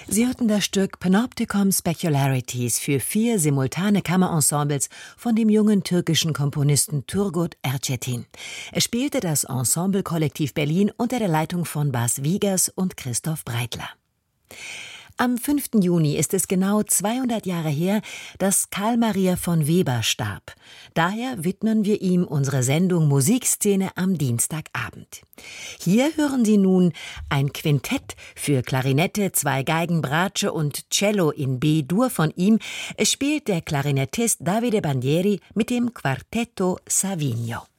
Sie hörten das Stück Panopticon Specularities für 4 simultane Kammerensembles von dem jungen türkischen Komponisten Turgut Erçetin. Es spielte das Ensemble-Kollektiv Berlin unter der Leitung von Bas Wiegers und Christoph Breitler. Am 5. Juni ist es genau 200 Jahre her, dass Karl Maria von Weber starb. Daher widmen wir ihm unsere Sendung Musikszene am Dienstagabend. Hier hören Sie nun ein Quintett für Klarinette, 2 Geigen, Bratsche und Cello in B-Dur von ihm. Es spielt der Klarinettist Davide Bandieri mit dem Quartetto Savigno.